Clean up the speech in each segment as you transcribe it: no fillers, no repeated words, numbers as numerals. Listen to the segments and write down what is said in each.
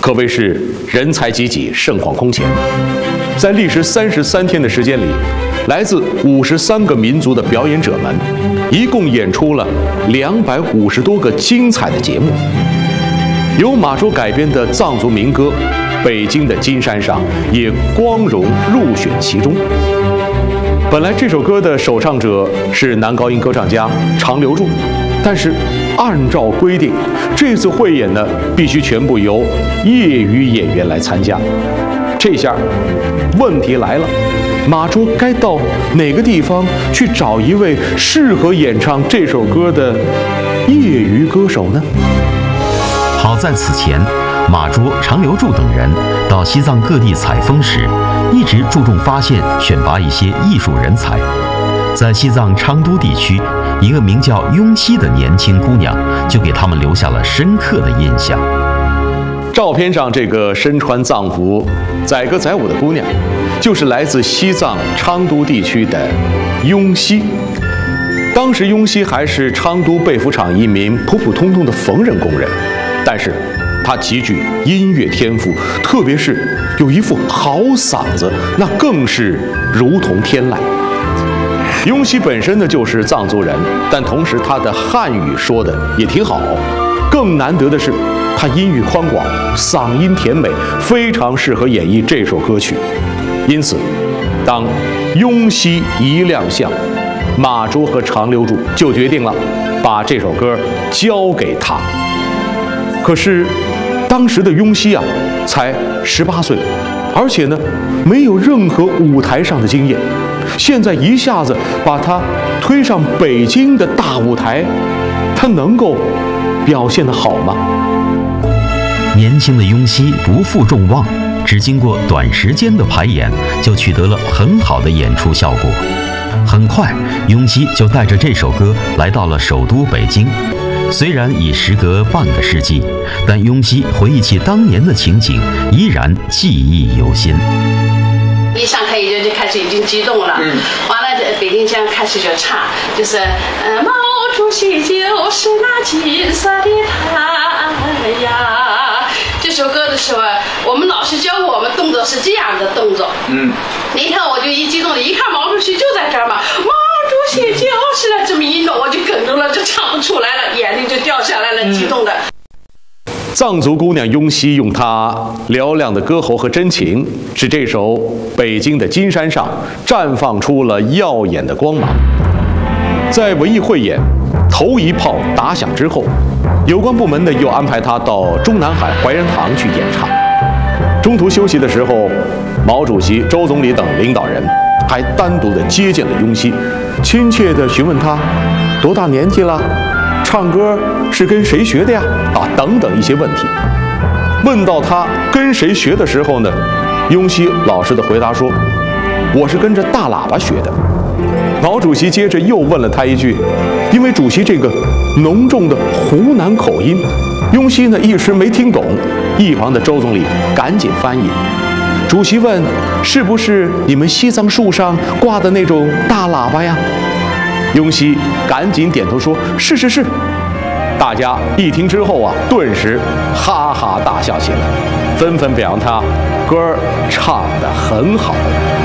可谓是人才济济，盛况空前。在历时33天的时间里，来自53个民族的表演者们，一共演出了250多个精彩的节目。由马卓改编的藏族民歌《北京的金山上》也光荣入选其中。本来这首歌的首唱者是男高音歌唱家常留柱，但是按照规定，这次汇演呢必须全部由业余演员来参加。这下问题来了，马卓该到哪个地方去找一位适合演唱这首歌的业余歌手呢？ 好在此前，马卓、常留柱等人到西藏各地采风时，一直注重发现、选拔一些艺术人才。在西藏昌都地区，一个名叫雍熙的年轻姑娘就给他们留下了深刻的印象。 照片上这个身穿藏服、载歌载舞的姑娘，就是来自西藏昌都地区的雍熙。当时雍熙还是昌都被服厂一名普普通通的缝纫工人，但是她极具音乐天赋，特别是有一副好嗓子，那更是如同天籁。雍熙本身呢就是藏族人，但同时她的汉语说的也挺好。更难得的是，她音域宽广，嗓音甜美，非常适合演绎这首歌曲。因此，当雍熙一亮相，马卓和常留柱就决定了把这首歌交给她。可是，当时的雍熙啊，才18岁，而且呢，没有任何舞台上的经验。现在一下子把他推上北京的大舞台，他能够表现得好吗？ 年轻的雍熙不负众望，只经过短时间的排演，就取得了很好的演出效果。很快，雍熙就带着这首歌来到了首都北京。虽然已时隔半个世纪，但雍熙回忆起当年的情景，依然记忆犹新。 一上台就开始已经激动了，完了北京腔开始就唱，就是毛主席就是那金色的太阳。这首歌的时候，我们老师教过我们动作是这样的动作，那天我就一激动，一看毛主席就在这儿嘛，毛主席就是了，这么一弄我就哽住了，就唱不出来了，眼泪就掉下来了，激动的。 藏族姑娘雍熙用她嘹亮的歌喉和真情，使这首《北京的金山上》绽放出了耀眼的光芒。在文艺汇演头一炮打响之后，有关部门呢又安排她到中南海怀仁堂去演唱。中途休息的时候，毛主席、周总理等领导人还单独的接见了雍熙，亲切地询问她多大年纪了，唱歌是跟谁学的呀？等等一些问题。问到他跟谁学的时候呢，雍熙老实的回答说：“我是跟着大喇叭学的。”毛主席接着又问了他一句，因为主席这个浓重的湖南口音，雍熙呢一时没听懂，一旁的周总理赶紧翻译。主席问：“是不是你们西藏树上挂的那种大喇叭呀？”雍熙赶紧点头说：“是是是。”大家一听之后啊，顿时哈哈大笑起来，纷纷表扬他歌儿唱得很好。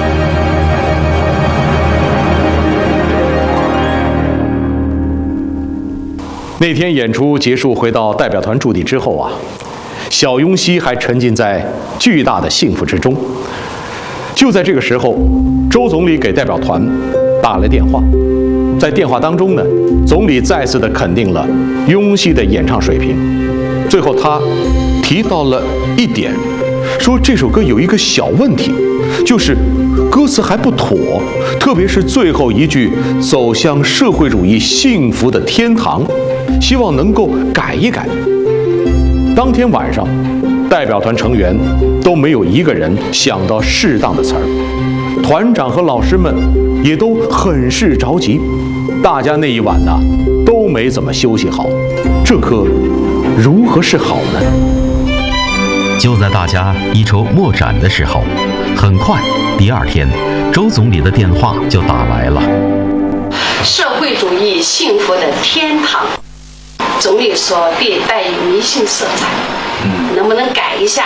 那天演出结束，回到代表团驻地之后啊，小雍熙还沉浸在巨大的幸福之中。就在这个时候，周总理给代表团打来电话。在电话当中呢，总理再次的肯定了雍熙的演唱水平。最后他提到了一点，说这首歌有一个小问题，就是歌词还不妥，特别是最后一句“走向社会主义幸福的天堂”，希望能够改一改。当天晚上，代表团成员都没有一个人想到适当的词儿，团长和老师们也都很是着急。大家那一晚呢，都没怎么休息好，这可如何是好呢？ 就在大家一筹莫展的时候，很快第二天，周总理的电话就打来了。 社会主义幸福的天堂，总理说别带有迷信色彩，能不能改一下？